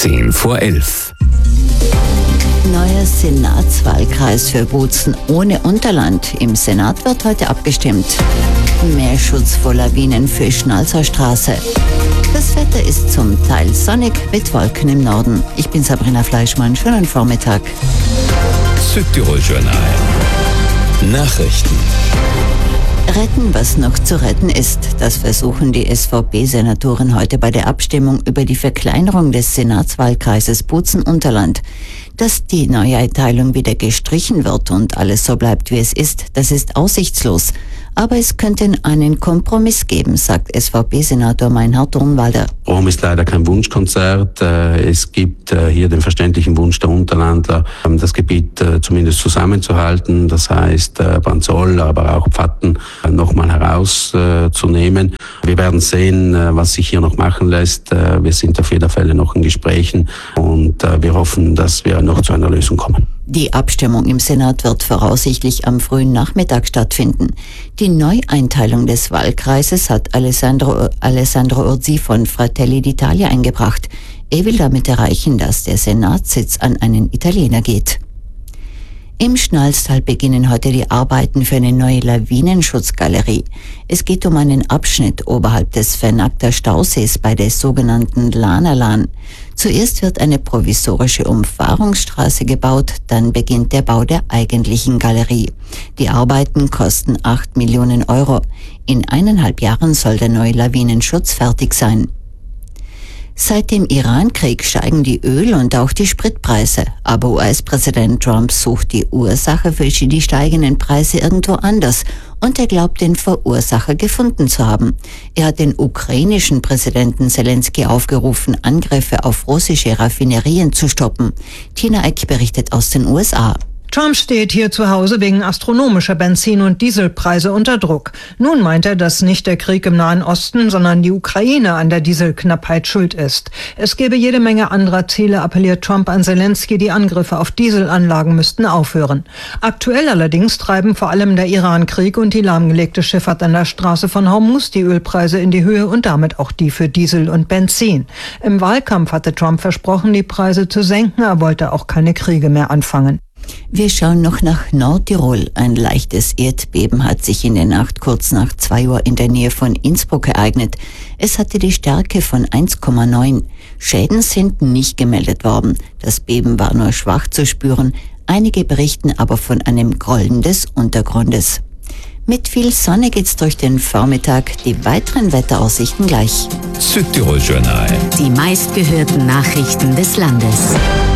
11:10. Neuer Senatswahlkreis für Bozen ohne Unterland. Im Senat wird heute abgestimmt. Mehr Schutz vor Lawinen für Schnalzer Straße. Das Wetter ist zum Teil sonnig mit Wolken im Norden. Ich bin Sabrina Fleischmann. Schönen Vormittag. Südtirol-Journal. Nachrichten. Retten, was noch zu retten ist. Das versuchen die SVP-Senatoren heute bei der Abstimmung über die Verkleinerung des Senatswahlkreises Bozen-Unterland. Dass die Neueinteilung wieder gestrichen wird und alles so bleibt, wie es ist, das ist aussichtslos. Aber es könnte einen Kompromiss geben, sagt SVP-Senator Meinhard Dornwalder. Rom ist leider kein Wunschkonzert. Es gibt hier den verständlichen Wunsch der Unterlandler, das Gebiet zumindest zusammenzuhalten. Das heißt, Banzoll, aber auch Pfatten nochmal herauszunehmen. Wir werden sehen, was sich hier noch machen lässt. Wir sind auf jeden Fall noch in Gesprächen und wir hoffen, dass wir noch zu einer Lösung kommen. Die Abstimmung im Senat wird voraussichtlich am frühen Nachmittag stattfinden. Die Neueinteilung des Wahlkreises hat Alessandro Urzi von Fratelli d'Italia eingebracht. Er will damit erreichen, dass der Senatssitz an einen Italiener geht. Im Schnalztal beginnen heute die Arbeiten für eine neue Lawinenschutzgalerie. Es geht um einen Abschnitt oberhalb des Vernagter Stausees bei der sogenannten Lanalan. Zuerst wird eine provisorische Umfahrungsstraße gebaut, dann beginnt der Bau der eigentlichen Galerie. Die Arbeiten kosten 8 Millionen Euro. In 1,5 Jahren soll der neue Lawinenschutz fertig sein. Seit dem Iran-Krieg steigen die Öl- und auch die Spritpreise. Aber US-Präsident Trump sucht die Ursache für die steigenden Preise irgendwo anders. Und er glaubt, den Verursacher gefunden zu haben. Er hat den ukrainischen Präsidenten Zelensky aufgerufen, Angriffe auf russische Raffinerien zu stoppen. Tina Eck berichtet aus den USA. Trump steht hier zu Hause wegen astronomischer Benzin- und Dieselpreise unter Druck. Nun meint er, dass nicht der Krieg im Nahen Osten, sondern die Ukraine an der Dieselknappheit schuld ist. Es gäbe jede Menge anderer Ziele, appelliert Trump an Zelensky, die Angriffe auf Dieselanlagen müssten aufhören. Aktuell allerdings treiben vor allem der Iran-Krieg und die lahmgelegte Schifffahrt an der Straße von Hormuz die Ölpreise in die Höhe und damit auch die für Diesel und Benzin. Im Wahlkampf hatte Trump versprochen, die Preise zu senken, er wollte auch keine Kriege mehr anfangen. Wir schauen noch nach Nordtirol. Ein leichtes Erdbeben hat sich in der Nacht kurz nach 2 Uhr in der Nähe von Innsbruck ereignet. Es hatte die Stärke von 1,9. Schäden sind nicht gemeldet worden. Das Beben war nur schwach zu spüren. Einige berichten aber von einem Grollen des Untergrundes. Mit viel Sonne geht's durch den Vormittag. Die weiteren Wetteraussichten gleich. Südtirol-Journal. Die meistgehörten Nachrichten des Landes.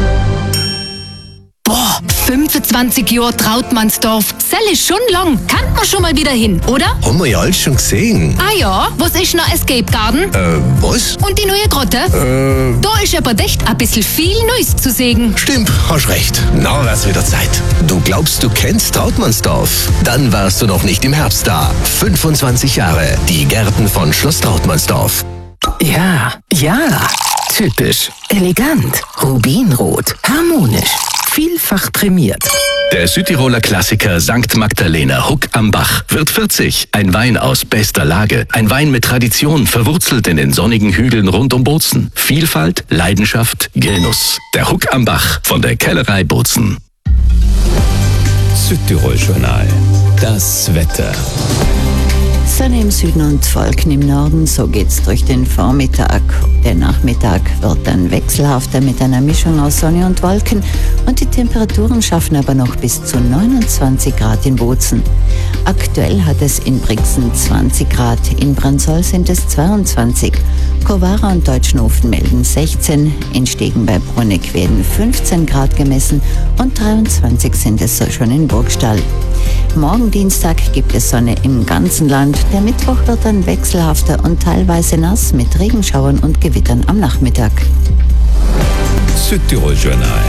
25 Jahre Trautmannsdorf. Das ist schon lang. Kann man schon mal wieder hin, oder? Haben wir ja alles schon gesehen. Ah ja, was ist noch Escape Garden? Was? Und die neue Grotte? Da ist aber echt ein bisschen viel Neues zu sehen. Stimmt, hast recht. Na, wär's wieder Zeit. Du glaubst, du kennst Trautmannsdorf? Dann warst du noch nicht im Herbst da. 25 Jahre. Die Gärten von Schloss Trautmannsdorf. Ja. Typisch. Elegant. Rubinrot. Harmonisch. Vielfach prämiert. Der Südtiroler Klassiker St. Magdalena Huck am Bach wird 40. Ein Wein aus bester Lage. Ein Wein mit Tradition, verwurzelt in den sonnigen Hügeln rund um Bozen. Vielfalt, Leidenschaft, Genuss. Der Huck am Bach von der Kellerei Bozen. Südtirol-Journal. Das Wetter. Sonne im Süden und Wolken im Norden, so geht's durch den Vormittag. Der Nachmittag wird dann wechselhafter mit einer Mischung aus Sonne und Wolken und die Temperaturen schaffen aber noch bis zu 29 Grad in Bozen. Aktuell hat es in Brixen 20 Grad, in Branzoll sind es 22. Kowara und Deutschenhofen melden 16, in Stegen bei Bruneck werden 15 Grad gemessen und 23 sind es schon in Burgstall. Morgen Dienstag gibt es Sonne im ganzen Land. Der Mittwoch wird dann wechselhafter und teilweise nass mit Regenschauern und Gewittern am Nachmittag. Südtirol-Journal.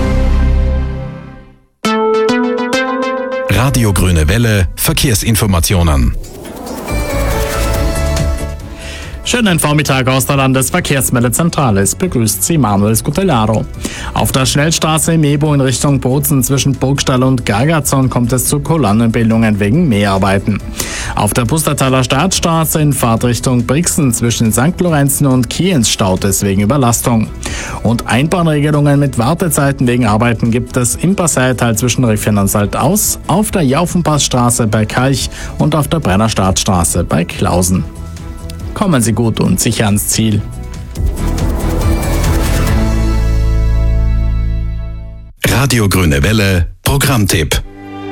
Radio Grüne Welle, Verkehrsinformationen. Schönen Vormittag aus der Landesverkehrsmeldung Zentrales. Begrüßt Sie Manuel Scutellaro. Auf der Schnellstraße im Ebo in Richtung Bozen zwischen Burgstall und Gargazon kommt es zu Kolonnenbildungen wegen Mäharbeiten. Auf der Pustertaler Staatsstraße in Fahrtrichtung Brixen zwischen St. Lorenzen und Kienz staut es wegen Überlastung. Und Einbahnregelungen mit Wartezeiten wegen Arbeiten gibt es im Passierteil zwischen Riffchen und Saltaus, auf der Jaufenpassstraße bei Kalch und auf der Brenner Staatsstraße bei Klausen. Kommen Sie gut und sicher ans Ziel. Radio Grüne Welle, Programmtipp.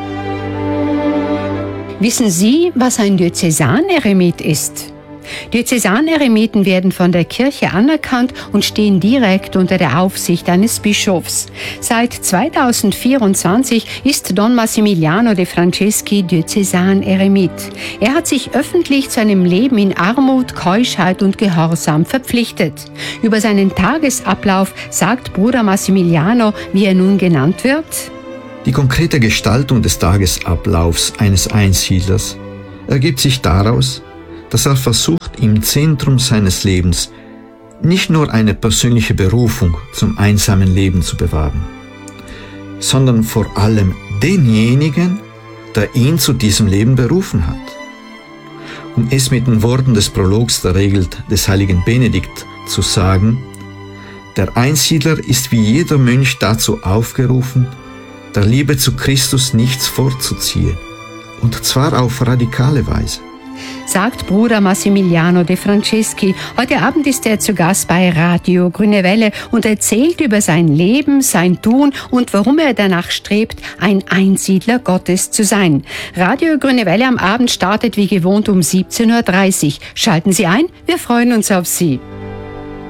Wissen Sie, was ein Diözesaneremit ist? Diözesaneremiten werden von der Kirche anerkannt und stehen direkt unter der Aufsicht eines Bischofs. Seit 2024 ist Don Massimiliano de Franceschi Diözesaneremit. Er hat sich öffentlich zu einem Leben in Armut, Keuschheit und Gehorsam verpflichtet. Über seinen Tagesablauf sagt Bruder Massimiliano, wie er nun genannt wird: Die konkrete Gestaltung des Tagesablaufs eines Einsiedlers ergibt sich daraus, dass er versucht, im Zentrum seines Lebens nicht nur eine persönliche Berufung zum einsamen Leben zu bewahren, sondern vor allem denjenigen, der ihn zu diesem Leben berufen hat. Um es mit den Worten des Prologs der Regel des heiligen Benedikt zu sagen: Der Einsiedler ist wie jeder Mönch dazu aufgerufen, der Liebe zu Christus nichts vorzuziehen, und zwar auf radikale Weise. Sagt Bruder Massimiliano de Franceschi. Heute Abend ist er zu Gast bei Radio Grüne Welle und erzählt über sein Leben, sein Tun und warum er danach strebt, ein Einsiedler Gottes zu sein. Radio Grüne Welle am Abend startet wie gewohnt um 17:30 Uhr. Schalten Sie ein, wir freuen uns auf Sie.